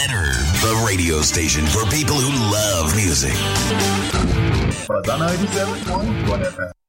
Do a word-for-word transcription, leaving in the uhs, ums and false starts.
Getter, the radio station for people who love music. Fazan ninety-seven point one F M.